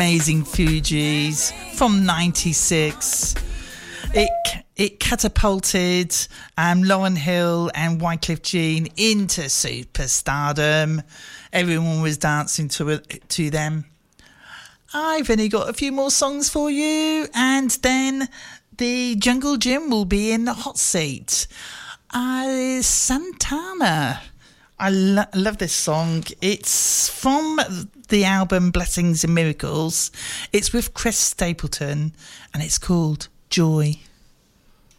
Amazing Fugees from 96. It catapulted Lauryn Hill and Wyclef Jean into superstardom. Everyone was dancing to them. I've only got a few more songs for you, and then the Jungle Jim will be in the hot seat. Santana. I love this song. It's from the album Blessings and Miracles. It's with Chris Stapleton, and it's called Joy.